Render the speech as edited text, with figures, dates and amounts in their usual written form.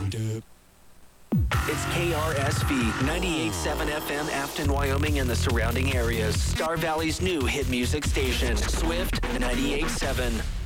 It's KRSV 98.7 FM, Afton, Wyoming, and the surrounding areas. Star Valley's new hit music station, Swift 98.7.